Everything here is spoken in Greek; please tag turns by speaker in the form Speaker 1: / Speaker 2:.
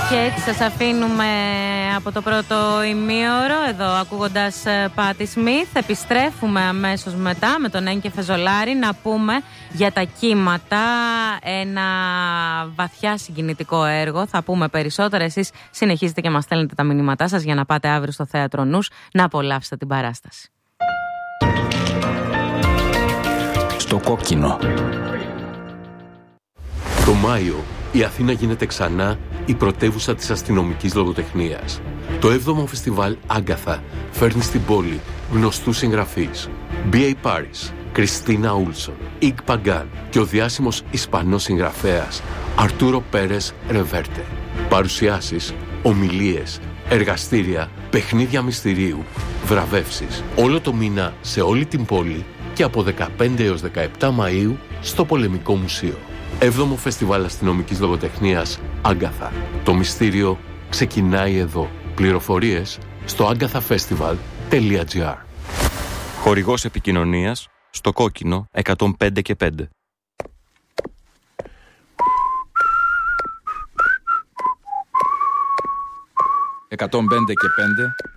Speaker 1: Και έτσι σας αφήνουμε από το πρώτο ημίωρο εδώ ακούγοντας Πάτη Σμιθ. Επιστρέφουμε αμέσως μετά με τον Έγκε Φεζολάρη να πούμε για τα κύματα, ένα βαθιά συγκινητικό έργο. Θα πούμε περισσότερα. Εσείς συνεχίζετε και μας στέλνετε τα μηνύματά σας για να πάτε αύριο στο Θέατρο Νους να απολαύσετε την παράσταση.
Speaker 2: Στο κόκκινο.
Speaker 3: Το Μάιο η Αθήνα γίνεται ξανά η πρωτεύουσα της αστυνομικής λογοτεχνίας. Το 7ο φεστιβάλ Άγκαθα φέρνει στην πόλη γνωστούς συγγραφείς. B.A. Paris, Κριστίνα Ούλσον, Ικ Παγκάν και ο διάσημος Ισπανός συγγραφέας Αρτούρο Πέρες Ρεβέρτε. Παρουσιάσεις, ομιλίες, εργαστήρια, παιχνίδια μυστηρίου, βραβεύσεις. Όλο το μήνα σε όλη την πόλη και από 15 έως 17 Μαΐου στο Πολεμικό Μουσείο. 7ο Φεστιβάλ Αστυνομικής Λογοτεχνίας Άγκαθα. Το μυστήριο ξεκινάει εδώ. Πληροφορίες στο agathafestival.gr.
Speaker 4: Χορηγός επικοινωνίας στο κόκκινο 105 και 5.
Speaker 2: 105 και 5.